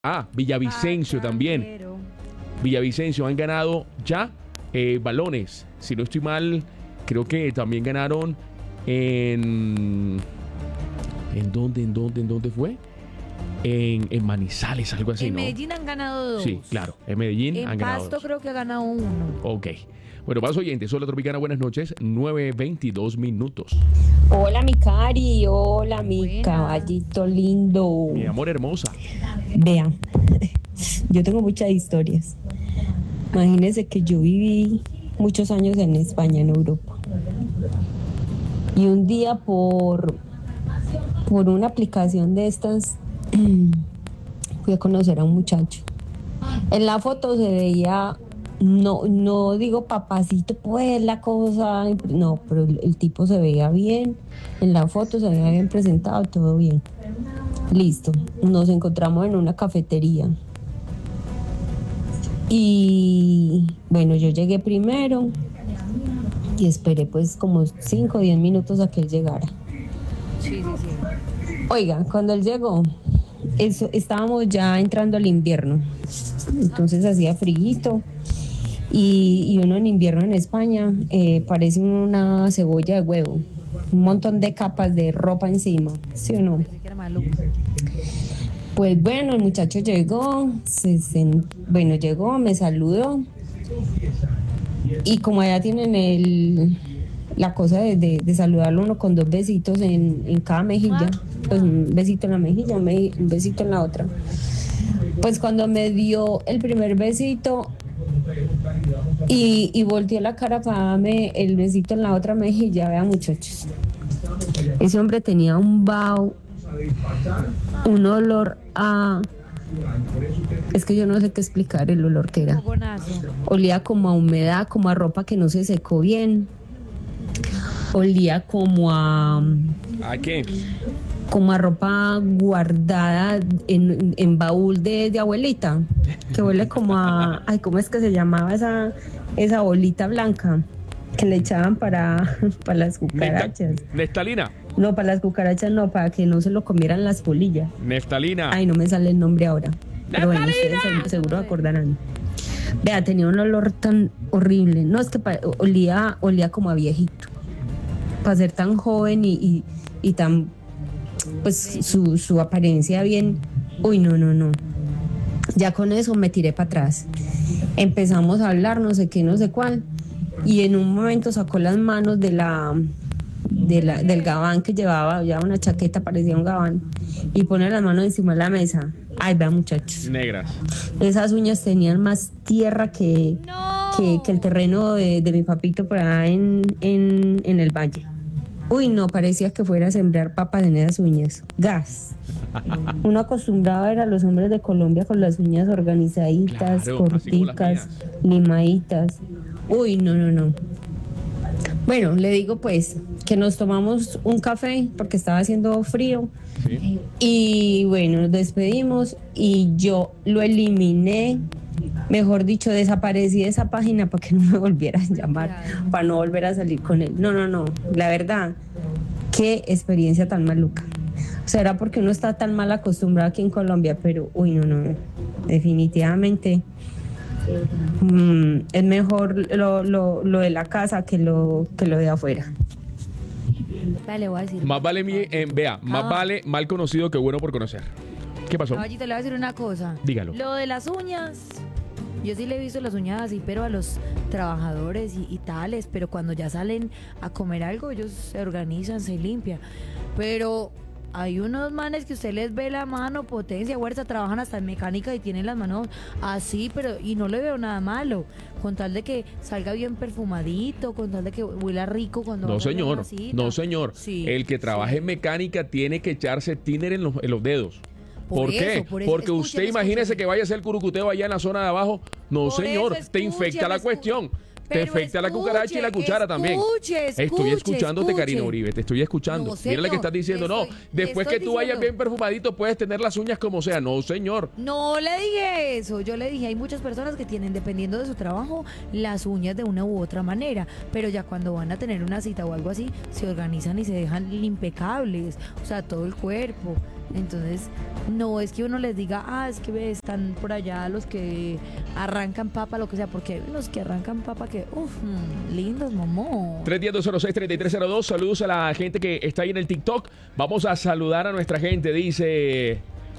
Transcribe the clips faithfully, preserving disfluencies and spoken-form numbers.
Ah, Villavicencio Ah, también. claro. Villavicencio han ganado ya eh, balones. Si no estoy mal, creo que también ganaron en... ¿En dónde, en dónde, en dónde fue? En, en Manizales, algo así, En ¿no? Medellín han ganado dos. Sí, claro. En Medellín En han ganado Pasto dos. creo que ha ganado uno. Ok. Bueno, más oyentes. Hola, Tropicana. Buenas noches. nueve veintidós minutos. Hola mi Cari, hola mi Buena. caballito lindo. Mi amor hermosa. Vean, yo tengo muchas historias. Imagínense que yo viví muchos años en España, en Europa. Y un día por, por una aplicación de estas, fui a conocer a un muchacho. En la foto se veía, no, no digo papacito, pues la cosa, no, pero el, el tipo se veía bien. En la foto se veía bien presentado, todo bien. Listo, nos encontramos en una cafetería. Y bueno, yo llegué primero y esperé pues como cinco o diez minutos a que él llegara. Sí, sí, sí. Oigan, cuando él llegó, eso, estábamos ya entrando al invierno, entonces hacía frío y, y uno en invierno en España eh, parece una cebolla de huevo, un montón de capas de ropa encima, ¿sí o no? Pensé que era maluco. Pues bueno, el muchacho llegó, se, sen- bueno, llegó, me saludó y como allá tienen el, la cosa de, de, de saludarlo uno con dos besitos en, en cada mejilla, pues un besito en la mejilla, un, me- un besito en la otra. Pues cuando me dio el primer besito y, y volteé la cara para darme el besito en la otra mejilla, vean muchachos, ese hombre tenía un vaho, un olor a... Es que yo no sé qué explicar el olor que era. Fogonazo. Olía como a humedad, como a ropa que no se secó bien. Olía como a... ¿A qué? como a ropa guardada en, en baúl de, de abuelita. Que huele como a... Ay, ¿cómo es que se llamaba esa, esa bolita blanca? Que le echaban para, para las cucarachas. Nefta- Neftalina. No, para las cucarachas no, para que no se lo comieran las polillas. Neftalina. Ay, no me sale el nombre ahora. Pero bueno, ustedes se- seguro acordarán. Vea, tenía un olor tan horrible. No, es que pa- olía, olía como a viejito. Para ser tan joven y, y, y tan, pues su, su apariencia bien. Uy, no, no, no. Ya con eso me tiré para atrás. Empezamos a hablar, no sé qué, no sé cuál. Y en un momento sacó las manos de la, de la, del gabán que llevaba, llevaba una chaqueta, parecía un gabán, y pone las manos encima de la mesa. Ay, vean muchachos, Negras. esas uñas tenían más tierra que, No. que, que el terreno de, de mi papito por allá en, en, en el valle. Uy, no, parecía que fuera a sembrar papas en esas uñas. Gas. Uno acostumbrado a ver a los hombres de Colombia con las uñas organizaditas, Claro, así como las corticas, mías. limaditas. Uy, no, no, no. Bueno, le digo pues que nos tomamos un café porque estaba haciendo frío. Sí. Y bueno, nos despedimos y yo lo eliminé, mejor dicho, desaparecí de esa página para que no me volviera a llamar, para no volver a salir con él. No, no, no, la verdad, qué experiencia tan maluca. O sea, era porque uno está tan mal acostumbrado aquí en Colombia, pero uy, no, no, definitivamente mm, es mejor lo, lo, lo de la casa que lo, que lo de afuera. Dale, voy a decir. Más vale, mi, eh, vea, más Ah. vale mal conocido que bueno por conocer. ¿Qué pasó? Caballito, le voy a decir una cosa. Dígalo. Lo de las uñas. Yo sí le he visto las uñas así, pero a los trabajadores y, y tales, pero cuando ya salen a comer algo, ellos se organizan, se limpian. Pero hay unos manes que usted les ve la mano, potencia, fuerza, trabajan hasta en mecánica y tienen las manos así, pero y no le veo nada malo. Con tal de que salga bien perfumadito, con tal de que huela rico cuando No, vaya a señor. una cita. No, señor. Sí, El que trabaje sí. en mecánica tiene que echarse thinner en los, en los dedos. Por ¿Por, qué? eso, por eso. Porque Escuchen, usted imagínese escuchen. que vaya a hacer curukuteo allá en la zona de abajo. No, Por señor. eso, Te infecta la escuchen, cuestión. Te pero infecta la cucaracha y la escuche, cuchara también. escuche, estoy escuche, escuchándote, Karina escuche. Uribe. Te estoy escuchando. No, Mira lo que señor, estás diciendo. le No, estoy- le después estoy que tú vayas diciendo. bien perfumadito, puedes tener las uñas como sea. No, señor. No le dije eso, yo le dije, hay muchas personas que tienen, dependiendo de su trabajo, las uñas de una u otra manera, pero ya cuando van a tener una cita o algo así, se organizan y se dejan impecables, o sea, todo el cuerpo. Entonces, no es que uno les diga, ah, es que ve, están por allá los que arrancan papa, lo que sea, porque hay unos que arrancan papa que, uff, lindos, momó. tres uno cero, dos cero seis, tres tres cero dos. Saludos a la gente que está ahí en el TikTok. Vamos a saludar a nuestra gente. Dice...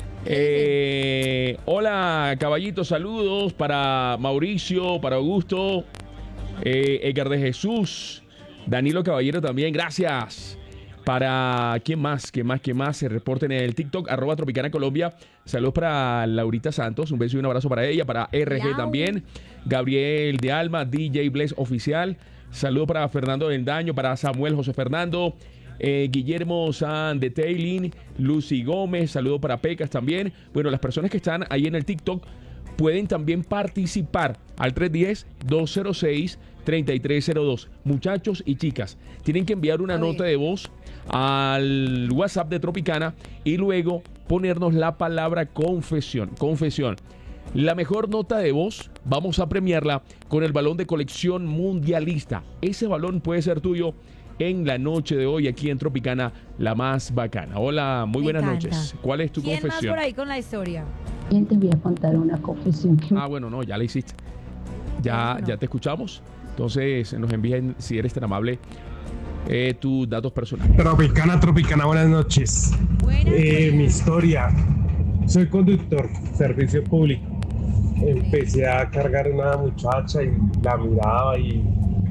Eh, hola, caballito, saludos para Mauricio, para Augusto, eh, Edgar de Jesús, Danilo Caballero también, gracias. Para, ¿quién más? ¿Quién más? ¿Quién más? Se reporten en el TikTok, arroba Tropicana Colombia. Saludos para Laurita Santos, un beso y un abrazo para ella, para R G también, Gabriel de Alma, D J Bless Oficial. Saludos para Fernando Vendaño, para Samuel José Fernando, Eh, Guillermo San de Taylin, Lucy Gómez, saludo para Pecas también. Bueno, las personas que están ahí en el TikTok pueden también participar al tres uno cero, dos cero seis, tres tres cero dos. Muchachos y chicas, tienen que enviar una nota de voz al WhatsApp de Tropicana y luego ponernos la palabra confesión. Confesión. La mejor nota de voz vamos a premiarla con el balón de colección mundialista. Ese balón puede ser tuyo en la noche de hoy aquí en Tropicana, la más bacana. Hola, muy Me buenas encanta. noches. ¿Cuál es tu ¿Quién confesión? más por ahí con la historia? Bien, te voy a contar una confesión que Ah, bueno, no, ya la hiciste. Ya, Bueno. ya te escuchamos. Entonces nos envíen, si eres tan amable, eh, tus datos personales. Tropicana, Tropicana, buenas noches. Buenas Eh, noches. mi historia. Soy conductor, servicio público. Empecé a cargar una muchacha y la miraba y,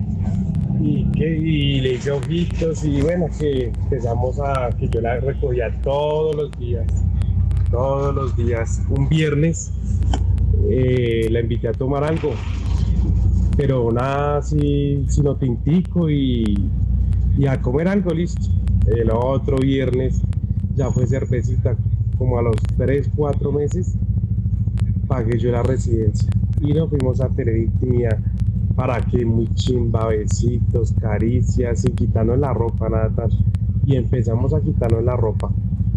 y, que, y le hice ojitos y bueno, que empezamos a, que yo la recogía todos los días, todos los días. Un viernes eh, la invité a tomar algo, pero nada así, sino tintico y, y a comer algo, listo. El otro viernes ya fue cervecita, como a los tres, cuatro meses pagué yo la residencia y nos fuimos a tener intimidad. Para que muy chimba, besitos, caricias, sin quitarnos la ropa, nada tal. Y empezamos a quitarnos la ropa.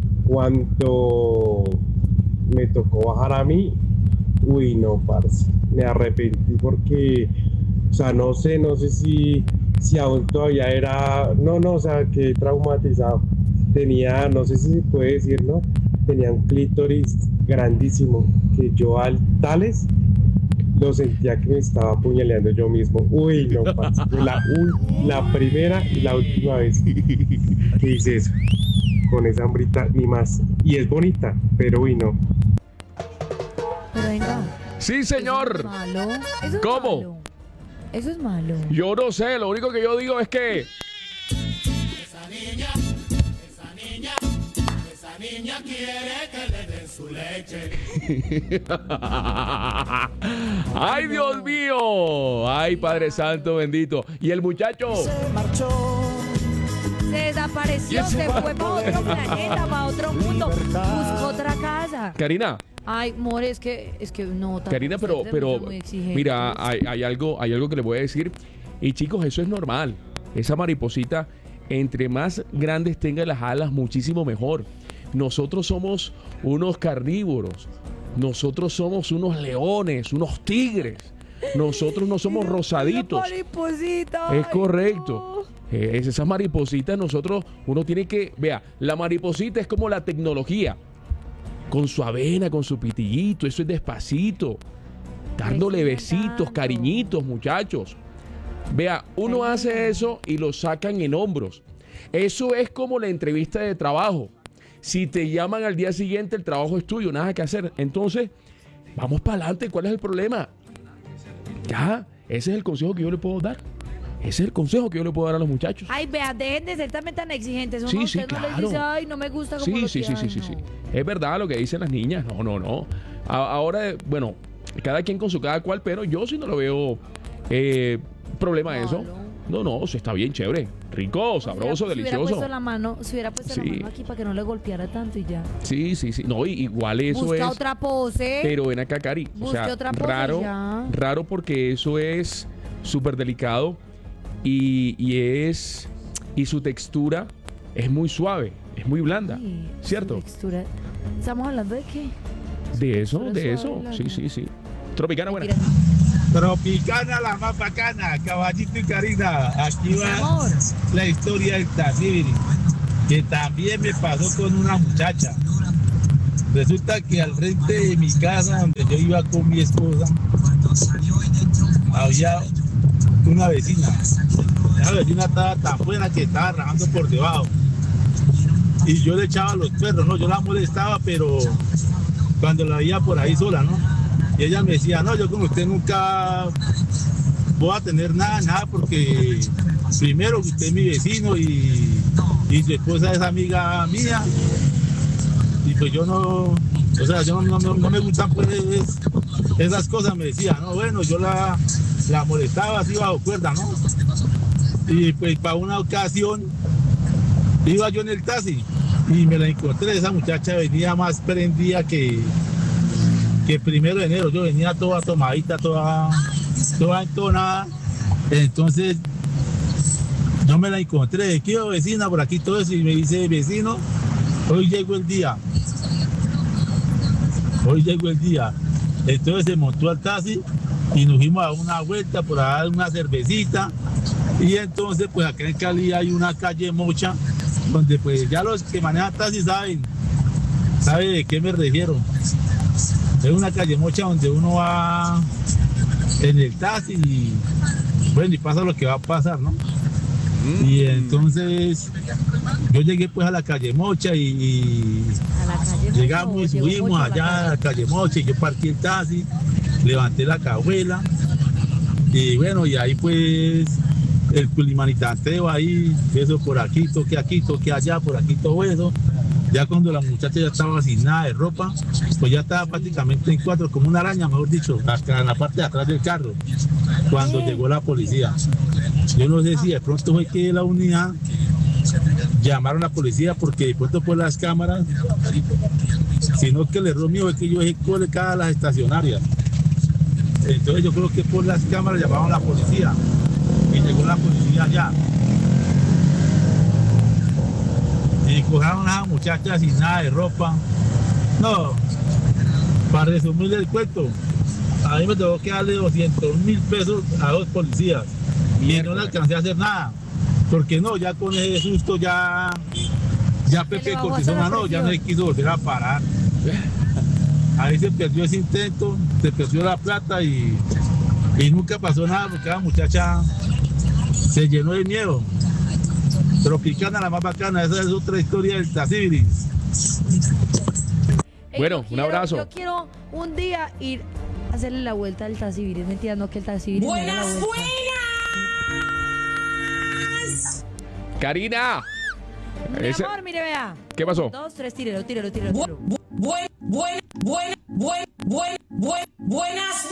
Cuando me tocó bajar a mí, uy no, parce, me arrepentí porque, o sea, no sé, no sé si, si aún todavía era, no, no, o sea, que traumatizado. Tenía, no sé si se puede decir, ¿no? Tenía un clítoris grandísimo que yo al tales lo sentía que me estaba apuñaleando yo mismo. Uy, no, parce, fue la, ul- la primera y la última vez que hice eso. Con esa hambrita ni más. Y es bonita, pero uy, no. Pero venga. Sí, Eso señor. es malo. Eso es ¿Cómo? malo. Eso es malo. Yo no sé, lo único que yo digo es que... ¡Ay, Dios mío! ¡Ay, Padre Santo bendito! Y el muchacho... Se desapareció, ¿Quién se se va? fue para otro planeta, para otro mundo. Buscó otra casa. Karina, Ay, more, es que, es que no. tampoco Karina, pero, ustedes pero son muy exigentes. mira, hay, hay algo, hay algo que le voy a decir. Y chicos, eso es normal. Esa mariposita, entre más grandes tenga las alas, muchísimo mejor. Nosotros somos unos carnívoros. Nosotros somos unos leones, unos tigres. Nosotros no somos rosaditos. Una mariposita. Es ay, correcto. no. Eh, es esas maripositas, nosotros, uno tiene que, vea, la mariposita es como la tecnología. Con su avena, con su pitillito, eso es despacito. Dándole Estoy besitos, dando. cariñitos, muchachos. Vea, uno Estoy hace dando. eso y lo sacan en hombros. Eso es como la entrevista de trabajo. Si te llaman al día siguiente, el trabajo es tuyo, nada que hacer. Entonces, vamos para adelante. ¿Cuál es el problema? Ya, ese es el consejo que yo le puedo dar. Ese es el consejo que yo le puedo dar a los muchachos. Ay, vea, dejen de ser también tan exigentes. Uno Sí, a sí, usted no les claro. dice, ay, no me gusta como Sí, lo sí, sí, tiran, sí, sí, sí. no. Es verdad lo que dicen las niñas. No, no, no. A- Ahora, bueno, cada quien con su cada cual, pero yo sí no lo veo eh, problema eso. Malo. No, no, sí está bien chévere. Rico, sabroso, Si hubiera delicioso. puesto la mano, si hubiera puesto Sí. la mano aquí para que no le golpeara tanto y ya. Sí, sí, sí. No, y- igual eso Busca es. otra pose. Pero ven acá, Cari. O Busque sea, otra pose raro, ya. raro porque eso es súper delicado y, y es. Y su textura es muy suave, es muy blanda. Sí, ¿Cierto? su textura. ¿Estamos hablando de qué? De eso, Textura de suave, eso. blanda. Sí, sí, sí. Tropicana, buena. Mira, Tropicana, la más bacana, Caballito y Karina. Aquí mi va amor. la historia del Tanibiri, que también me pasó con una muchacha. resulta que al frente de mi casa, donde yo iba con mi esposa, había una vecina. Esa vecina estaba tan buena que estaba rajando por debajo. Y yo le echaba a los perros, ¿no? Yo la molestaba, pero cuando la veía por ahí sola, ¿no? Y ella me decía, no, yo con usted nunca voy a tener nada, nada, porque primero que usted es mi vecino y, y su esposa es amiga mía. Y pues yo no, o sea, yo no, no, no me gustan pues esas cosas, me decía, no, bueno, yo la, la molestaba así bajo cuerda, ¿no? Y pues para una ocasión iba yo en el taxi y me la encontré, esa muchacha venía más prendida que, que primero de enero, yo venía toda tomadita, toda, toda entonada, entonces yo me la encontré, ¿qué vecina? Por aquí todo eso, y me dice, vecino, hoy llegó el día, hoy llegó el día, entonces se montó al taxi y nos fuimos a una vuelta por a dar una cervecita, y entonces pues acá en Cali hay una calle Mocha, donde pues ya los que manejan taxi saben, saben de qué me refiero. Es una calle Mocha donde uno va en el taxi y bueno, y pasa lo que va a pasar, ¿no? Mm. Y entonces yo llegué pues a la calle Mocha y, y A la calle Mocha, llegamos y llegó subimos mucho a la allá a la calle. calle Mocha y yo parqué el taxi, levanté la cajuela y bueno, y ahí pues el culimanitanteo ahí, eso por aquí, toque aquí, toque allá, por aquí todo eso. Ya cuando la muchacha ya estaba sin nada de ropa, pues ya estaba prácticamente en cuatro, como una araña, mejor dicho, hasta en la parte de atrás del carro, cuando llegó la policía. Yo no sé si de pronto fue que la unidad llamaron a la policía porque de pronto por las cámaras, sino que el error mío es que yo dejé colocadas las estacionarias. Entonces yo creo que por las cámaras llamaron a la policía y llegó la policía allá. Y cogieron a esa muchacha sin nada de ropa. No, para resumirle el cuento, a mí me tengo que darle doscientos mil pesos a dos policías y no le alcancé a hacer nada, porque no, ya con ese susto ya, ya Pepe le bajó Cortisona hasta la no, ya no presión. se quiso volver a parar. Ahí se perdió ese intento, se perdió la plata y, y nunca pasó nada porque la muchacha se llenó de miedo. Tropicana, la más bacana, esa es otra historia del Tacibiris. Ey, Bueno, yo un quiero- abrazo. Yo quiero un día ir a hacerle la vuelta al Tacibiris. Mentira, no que el Tacibiris me haga la Buenas, vuelta. buenas. Karina, Mi ese- amor, mire, vea. ¿qué pasó? Dos, tres, tírelo, tírelo, tírelo. Bu- tírelo. bu- Buen, buen, buen, buen, buen, buen, buenas,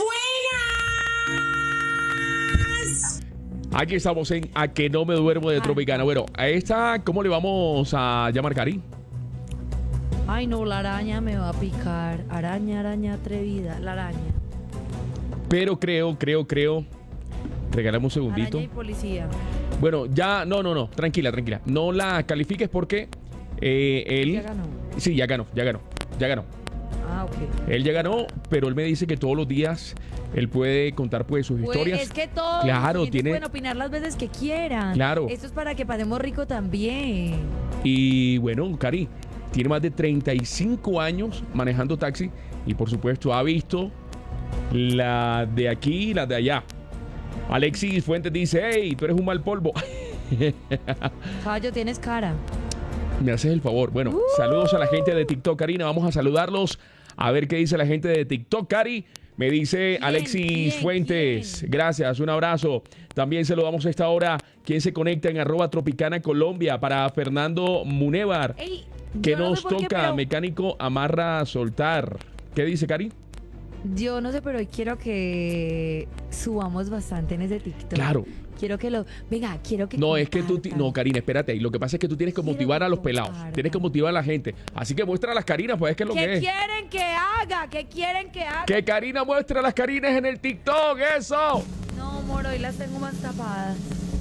buenas. Aquí estamos en A que no me duermo de Ay, Tropicana. Bueno, a esta, ¿cómo le vamos a llamar, Cari? Ay, no, la araña me va a picar. Araña, araña atrevida, la araña. Pero creo, creo, creo. Regalamos un segundito. Araña y policía. Bueno, ya, no, no, no, tranquila, tranquila. No la califiques porque eh, él... Ya ganó. Sí, ya ganó, ya ganó, ya ganó. Ah, ok. Él ya ganó, pero él me dice que todos los días él puede contar pues sus Pues, historias. es que todos Claro, los oyentes tiene- pueden opinar las veces que quieran. Claro. Esto es para que pasemos rico también. Y bueno, Cari, tiene más de treinta y cinco años manejando taxi y por supuesto ha visto la de aquí y la de allá. Alexis Fuentes dice, hey, tú eres un mal polvo. Caballo, tienes cara. Me haces el favor. Bueno, saludos a la gente de TikTok, Karina. Vamos a saludarlos. A ver qué dice la gente de TikTok, Cari. Me dice ¿Quién? Alexis ¿Quién? Fuentes. ¿Quién? Gracias, un abrazo. También saludamos a esta hora. ¿Quién se conecta en arroba Tropicana Colombia? Para Fernando Munevar. Ey, ¿Qué yo no nos sé por qué, toca? pero- Mecánico amarra soltar. ¿Qué dice, Cari? Yo no sé, pero hoy quiero que subamos bastante en ese TikTok. Claro. Quiero que lo. Venga, quiero que. No, es que tú... ti- compartan. No, Karina, espérate. Lo que pasa es que tú tienes que Quiero motivar que a los pelados. compartan. Tienes que motivar a la gente. Así que muestra a las Carinas, pues es que es lo ¿Qué que es. quieren que haga? ¿Qué quieren que haga? Que Karina muestre a las Carinas en el TikTok, eso. No, amor, hoy las tengo más tapadas.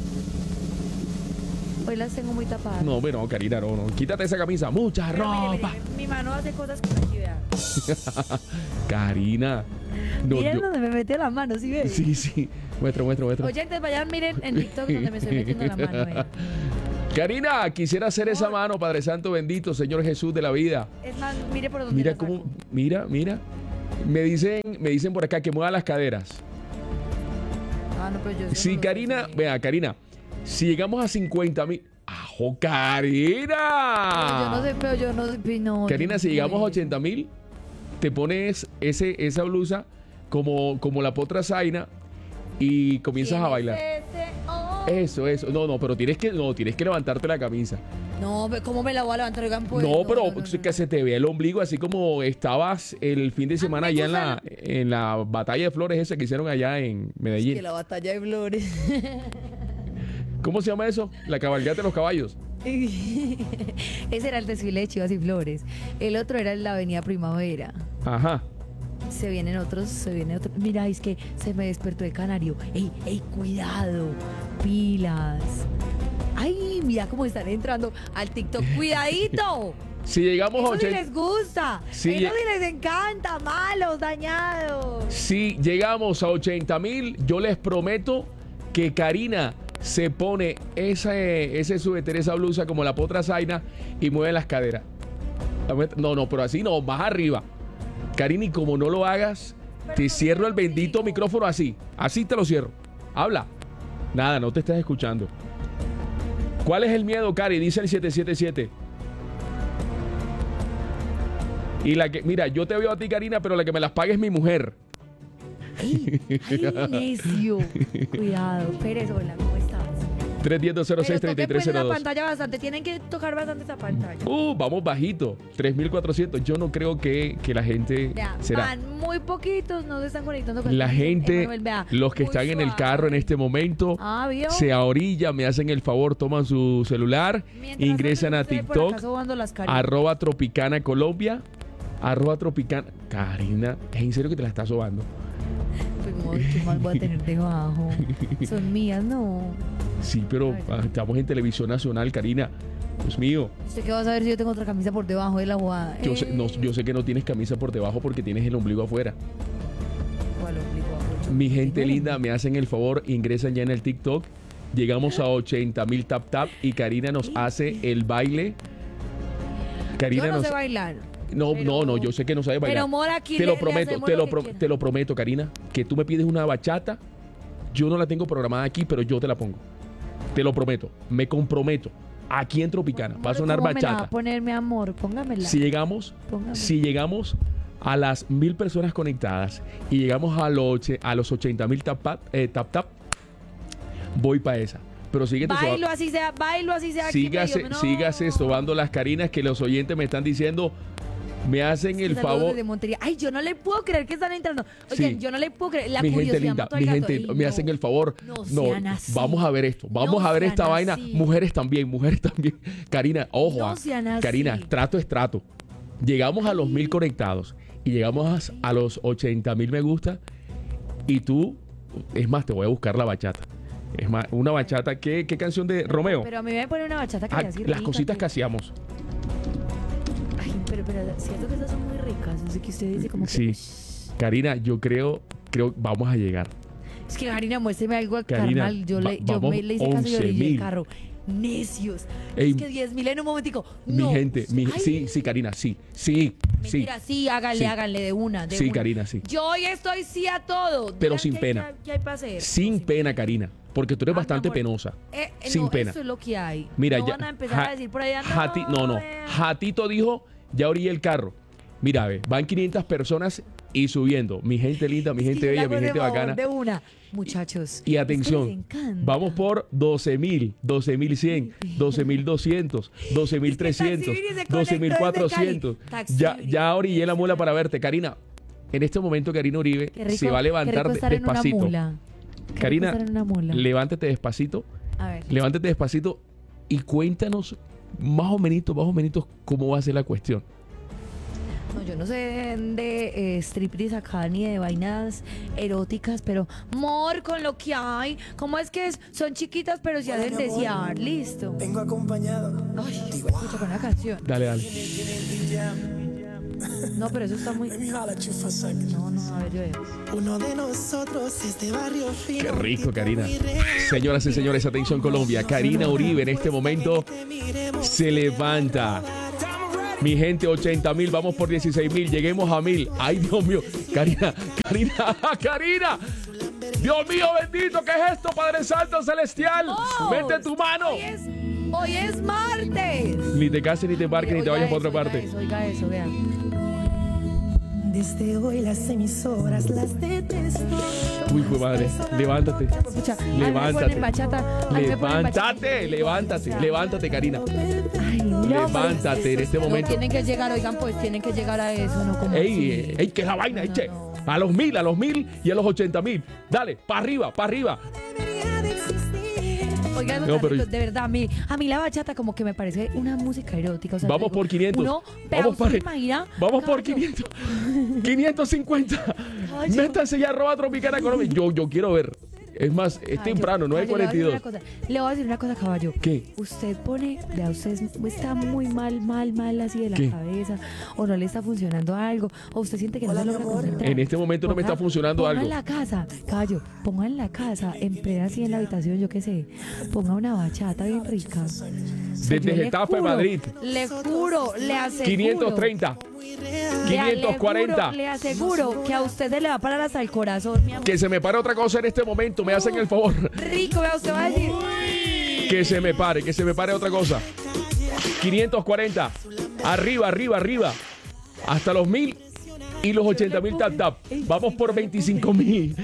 Hoy las tengo muy tapadas. No, bueno, Karina, no, no. Quítate esa camisa. Mucha Pero mire, mire, ropa. mire, mi mano hace cosas con aquí, vea. Karina. No, Miren yo- donde me metió la mano, ¿sí ves? Sí, sí. Muestra, muestra, muestra. Oyentes, vayan, miren en TikTok donde me estoy metiendo la mano, vea. Karina, quisiera hacer esa mano, Padre Santo bendito, Señor Jesús de la vida. Es más, mire por dónde Mira lo cómo, saco. mira, mira. Me dicen, me dicen por acá que mueva las caderas. Ah, no, pero yo eso Sí, no lo Karina, sé. vea, Karina, si llegamos a cincuenta mil. ¡Ajo, Karina! Pero yo no sé, pero yo no sé. No, Karina, yo si no llegamos a sé. ochenta mil, te pones ese, esa blusa como, como la potra Zaina y comienzas a bailar. Ese- oh. Eso, eso. No, no, pero tienes que, no, tienes que levantarte la camisa. No, ve- ¿cómo me la voy a levantar? Oigan, pues, no, pero no, no, que no. se te vea el ombligo así como estabas el fin de semana me allá en gusta la, en la batalla de flores esa que hicieron allá en Medellín. Que la batalla de flores. ¿Cómo se llama eso? La cabalgata de los caballos. Ese era el desfile de Chivas y Flores. El otro era en la Avenida Primavera. Ajá. Se vienen otros, se vienen otros. Mira, es que se me despertó el canario. ¡Ey, ey, cuidado! Pilas. ¡Ay, mira cómo están entrando al TikTok! ¡Cuidadito! Si llegamos a Eso sí ochenta, les gusta. Sí, Eso lle- sí les encanta. Malos, dañados. si llegamos a ochenta mil, yo les prometo que Karina se pone ese, ese suéter, esa blusa como la potra Zaina y mueve las caderas. No, no, pero así no, más arriba. Karina, y como no lo hagas, te cierro el bendito micrófono así. Así te lo cierro. Habla. Nada, no te estás escuchando. ¿Cuál es el miedo, Cari? Dice el siete siete siete. Y la que, mira, yo te veo a ti, Karina, pero la que me las pague es mi mujer. ¡Ay, ay, necio! Cuidado. Pérez, hola, ¿cómo estás? tres uno cero, dos cero seis, Pero tres toquen, tres pues, cero la dos. pantalla bastante. Tienen que tocar bastante esa pantalla. Uh, vamos bajito. tres mil cuatrocientos. Yo no creo que, que la gente Vea, será. van muy poquitos, no se están conectando con La el- gente, Emanuel, vea, los que muy están en el suave. carro en este momento, Ah, ¿vio? se ahorilla, me hacen el favor, toman su celular, Mientras ingresan a tanto, usted por acá TikTok, sobando las caritas. arroba Tropicana Colombia, arroba Tropicana. Karina, ¿es en serio que te la estás sobando? Pues, amor, ¿qué más voy a tener debajo? Son mías, no. Sí, pero Ay, ah, estamos en televisión nacional, Karina. Dios mío, ¿Usted qué va a saber si yo tengo otra camisa por debajo de la bobada? yo sé, no, yo sé que no tienes camisa por debajo porque tienes el ombligo afuera. ¿Cuál ombligo? Mi gente Tengo linda, me hacen el favor, ingresan ya en el TikTok. Llegamos a ochenta mil tap tap y Karina nos hace el baile. Karina Yo no nos... sé bailar. No, pero- no, no, yo sé que no sabes bailar. Pero, amor, aquí te le- lo le prometo, hacemos te lo lo, que pro- quiera. te lo prometo, Karina, que tú me pides una bachata. Yo no la tengo programada aquí, pero yo te la pongo. Te lo prometo, me comprometo. Aquí en Tropicana va a Amor, sonar ¿cómo me la va bachata. a poner, mi amor? Póngamela. Si llegamos, Póngame. si llegamos a las mil personas conectadas y llegamos a los, oche- a los ochenta mil tap, tap, eh, tap tap, voy para esa. Pero síguete soba- Bailo así sea, bailo así sea. aquí sígase, medio, no. sígase sobando las carinas que los oyentes me están diciendo. Me hacen el Saludos favor. desde Montería. Ay, yo no le puedo creer que están entrando. Oye, Sí. yo no le puedo creer. La mi gente curiosidad linda, mató al mi gato. gente, Ay, me no. hacen el favor. No No, sean así. vamos a ver esto, vamos No a ver esta sean vaina. así. Mujeres también, mujeres también. Karina, ojo, No ah, sean así. Karina, trato es trato. Llegamos a los mil conectados y llegamos a, a los ochenta mil me gusta y tú, es más, te voy a buscar la bachata. Es más, una bachata, ¿qué, qué canción de Romeo? Pero a mí me pone una bachata que Ah, le así las rica, cositas que que... hacíamos. Ay, pero, pero siento que estas son muy ricas. Así que usted dice como que... Sí. "Shh". Karina, yo creo, creo, vamos a llegar. Es que Karina, muéstreme algo al Karina, carnal. Yo, va- le, yo vamos me le hice caso y yo le dije once mil. el carro. Necios. Ey, es que diez mil en un momentico. Mi No. gente, mi, Ay, sí, sí, Karina, sí, sí, sí. Mentira, sí, háganle, Sí. háganle de una. De Sí, una. Karina, sí. Yo hoy estoy sí a todo. Pero Digan sin qué- pena. ¿Qué, qué hay para hacer? Sin pena, Karina, porque tú eres Ah, mi bastante amor. penosa. Eh, eh, sin no, pena. Eso es lo que hay. Mira, no ya. van a empezar Ja- a decir por allá. Jati- no, no. vea. Jatito dijo, ya orillé el carro. Mira, ve, van quinientas personas y subiendo. Mi gente linda, mi Es que gente yo le bella, hago mi de gente favor bacana. De una. Muchachos. Y es que atención, les encanta. vamos por doce mil, doce mil cien, doce mil doscientos, doce mil trescientos, Taxi Viri se doce mil conectó cuatrocientos. desde Cali. Taxi Ya, Viri. ya orillé la mula para verte. Karina, en este momento Karina Uribe Qué rico- se va a qué levantar rico de- estar en una despacito. mula. Qué rico Karina, estar en una mula. levántate despacito, A ver. levántate despacito y cuéntanos más o menos, más o menos cómo va a ser la cuestión. No, yo no sé de eh, striptease acá ni de vainas eróticas, pero mor con lo que hay. ¿Cómo es que es? Son chiquitas, pero se hacen desear. Listo. Vengo acompañado. Ay, escucha con la canción. Dale, dale. No, pero eso está muy... No, no, a ver, yo veo. Uno de nosotros es de barrio fino. Qué rico, Karina. Señoras y señores, atención Colombia. Karina Uribe en este momento se levanta. Mi gente, ochenta mil, vamos por dieciséis mil, lleguemos a mil. Ay, Dios mío. Karina, Karina, Karina. Dios mío, bendito, ¿qué es esto, Padre Santo Celestial? Oh, Mete tu mano. Hoy es, hoy es martes. Ni te cases, ni te embarques, ni te vayas para otra parte. Oiga eso, oiga eso, vea. Desde hoy las emisoras las detesto. Uy, fue madre, levántate. Escucha, Levántate. Bachata, ahí me ponen bachata. Levántate, levántate, levántate, Karina. Ay, no, Levántate en este no, momento. tienen que llegar, oigan, pues tienen que llegar a eso, ¿no? Como Ey, así. ey, ey, que es la vaina, No, eche. no. A los mil, a los mil y a los ochenta mil. Dale, para arriba, para arriba. Oigan, No, pero- de verdad, a mí, a mí la bachata como que me parece una música erótica. O sea, Vamos digo, por quinientos. Uno, pero Vamos, usted por, imagina, vamos por Cayo, quinientos. quinientos cincuenta. Cayo. Métanse ya, arroba Tropicana Colombia. Yo, yo quiero ver. Es más, es Cayo, temprano, no es Cayo, le voy a cuarenta y decir dos. una cosa, Le voy a decir una cosa, caballo. ¿Qué? Usted pone, vea, usted es- está muy mal, mal, mal así de la ¿Qué? cabeza, o no le está funcionando algo, o usted siente que no se logra concentrar. En este momento no me está funcionando ponga algo. en la casa, caballo, ponga en la casa, en plena así en la habitación, yo qué sé, ponga una bachata bien rica. Desde Yo le Getafe, juro, Madrid. Le juro, le aseguro. quinientos treinta. le quinientos cuarenta. aseguro- Le aseguro que a usted se le va a parar hasta el corazón, mi amor. Que se me pare otra cosa en este momento. Me hacen el favor. Rico, vea, usted va a decir. Que se me pare, que se me pare otra cosa. quinientos cuarenta. Arriba, arriba, arriba. Hasta los mil y los ochenta mil tap tap. Vamos por veinticinco mil.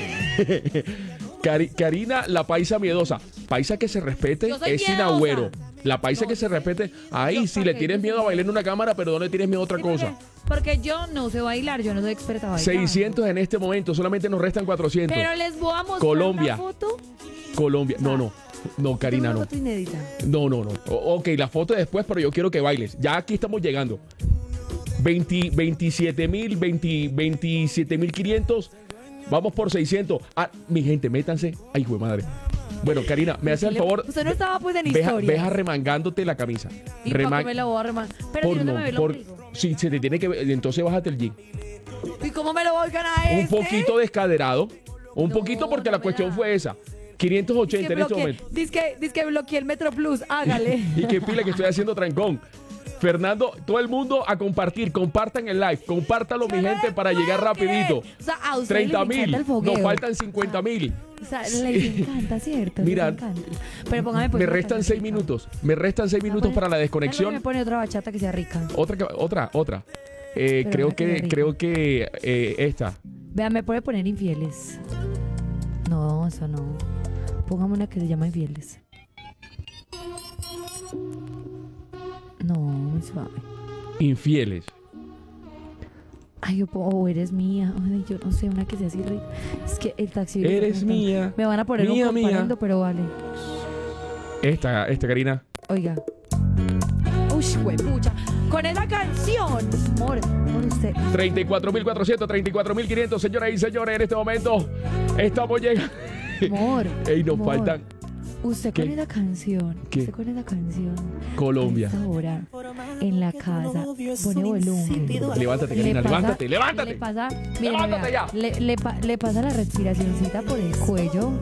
Cari- Karina, la paisa miedosa. Paisa que se respete Yo soy es sin miedosa. agüero. La paisa No, que se respete. Ahí, yo- si le ok, tienes yo miedo a soy- bailar en una cámara, pero no le tienes miedo a otra Sí, porque- cosa. Porque yo no sé bailar, yo no soy experta bailando. seiscientos en este momento, solamente nos restan cuatrocientos. Pero les voy a mostrar Colombia. una foto. Colombia. No, no. No, Karina, una no. foto inédita. No, no, no. O- ok, la foto después, pero yo quiero que bailes. Ya aquí estamos llegando. veinte, veintisiete mil, veinte, veintisiete mil quinientos. Vamos por seiscientos. Ah, mi gente, métanse. Ay, güey, madre. Bueno, Karina, me haces el favor. Usted no estaba pues en Veja, historia. veja remangándote la camisa. ¿Y Rema- para qué me la voy a remar? Pero por si no, no, se me ve el por- ombligo. sí, se te tiene que ver. Entonces bájate el jean. ¿Y cómo me lo voy a ganar Un este? poquito descaderado. Un No, poquito porque no la me cuestión da. fue esa. quinientos ochenta en este momento. Dice que, dice que bloqueé el Metro Plus. Hágale. Y qué pila que estoy haciendo trancón. Fernando, todo el mundo a compartir, compartan el live, compártalo mi Yo no gente le para puedo llegar rapidito. creer. O sea, a ustedes treinta les mil, encanta el fogueo. nos faltan cincuenta mil. O sea, les encanta, ¿cierto? Les Mira, encanta. Pero póngame pues Me una restan canción seis rica. minutos, me restan seis minutos Póngame- para la Póngame, desconexión. Me pone otra bachata que sea rica. Otra, que- otra, otra. Eh, Pero creo una que sea que, rica. creo que eh, esta. Vean, me puede poner infieles. No, eso no. Póngame una que se llama infieles. No, muy suave. Infieles. Ay, yo puedo, o eres mía. Ay, yo no sé, una que sea así rica. Es que el taxi. Eres mía. Me van a poner Mía, un mía. comparendo, pero vale. Esta, esta, Karina. Oiga. Uy, pucha. Con esa canción. Amor, por usted. treinta y cuatro mil cuatrocientos, treinta y cuatro mil quinientos, señoras y señores, en este momento estamos llegando. Amor. Ey, nos amor. faltan Usted ¿Qué? con esa canción. ¿Qué? Usted con esa canción. Colombia. A esta hora, en la casa, pone volumen. Levántate, Le Karina, pasa- levántate, levántate. Le pasa, mire, Levántate vea, ya. Le, le, pa- le pasa la respiracióncita por el cuello